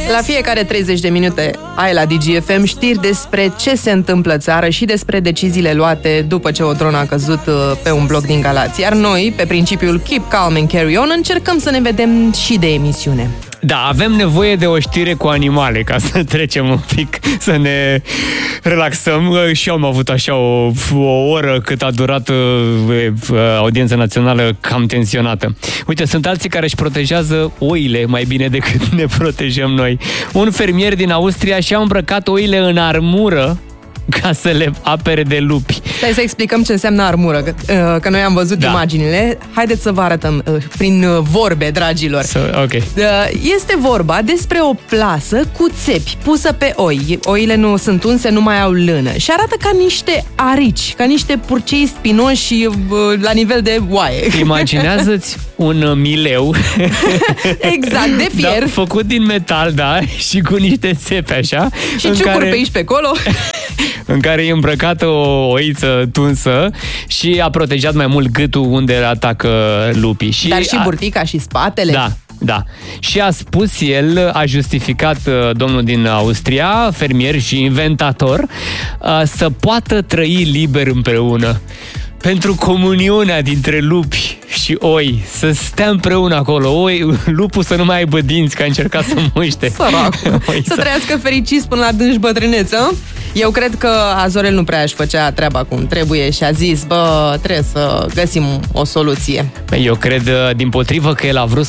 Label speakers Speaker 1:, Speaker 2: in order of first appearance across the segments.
Speaker 1: La fiecare 30 de minute ai la DGFM știri despre ce se întâmplă în țară și despre deciziile luate după ce o dronă a căzut pe un bloc din Galați. Iar noi, pe principiul Keep Calm and Carry On, încercăm să ne vedem și de emisiune.
Speaker 2: Da, avem nevoie de o știre cu animale ca să trecem un pic, să ne relaxăm. Și eu am avut așa o oră cât a durat audiența națională cam tensionată. Uite, sunt alții care își protejează oile mai bine decât ne protejăm noi. Un fermier din Austria și-a îmbrăcat oile în armură ca să le apere de lupi.
Speaker 1: Stai să explicăm ce înseamnă armură, că noi am văzut imaginile. Haideți să vă arătăm prin vorbe, dragilor.
Speaker 2: Okay.
Speaker 1: Este vorba despre o plasă cu țepi pusă pe oi. Oile nu sunt unse, nu mai au lână. Și arată ca niște arici, ca niște purcei spinoși la nivel de oaie.
Speaker 2: Imaginează-ți un mileu.
Speaker 1: Exact, de fier.
Speaker 2: Da, făcut din metal, da, și cu niște țepi așa.
Speaker 1: Și ciucuri pe aici pe acolo.
Speaker 2: În care e îmbrăcată o oiță tunsă și a protejat mai mult gâtul unde atacă lupii.
Speaker 1: Dar și burtica și spatele.
Speaker 2: Da. Da. Și a spus el, a justificat domnul din Austria, fermier și inventator, să poată trăi liber împreună. Pentru comuniunea dintre lupi și oi, să stea împreună acolo. Lupul să nu mai aibă dinți, că a încercat să muște.
Speaker 1: Săracul. Să trăiască fericiți până la dânși bătrâneță. Eu cred că Azorel nu prea își făcea treaba cum trebuie și a zis, trebuie să găsim o soluție.
Speaker 2: Eu cred, dimpotrivă, că el a vrut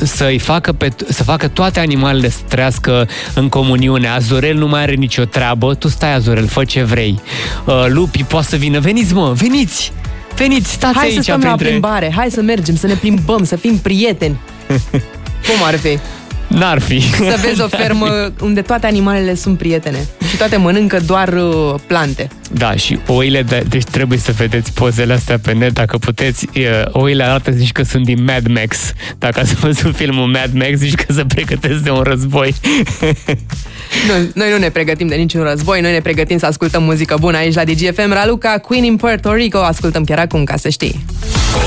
Speaker 2: să facă toate animalele să trăiască în comuniune. Azorel nu mai are nicio treabă. Tu stai, Azorel, fă ce vrei. Lupii poate să vină. Veniți, mă, veniți! Veniți, stați aici.
Speaker 1: Hai să stăm la plimbare, hai să mergem, să ne plimbăm, să fim prieteni. Cum ar fi?
Speaker 2: N-ar fi.
Speaker 1: Să vezi o fermă unde toate animalele sunt prietene și toate mănâncă doar plante.
Speaker 2: Da, și oile, deci trebuie să vedeți pozele astea pe net, dacă puteți. Oile arată, zici că sunt din Mad Max. Dacă ați văzut filmul Mad Max, zici că se pregătesc de un război.
Speaker 1: Noi nu ne pregătim de niciun război, noi ne pregătim să ascultăm muzică bună aici la DGFM. Raluca, Queen in Puerto Rico, ascultăm chiar acum, ca să știi.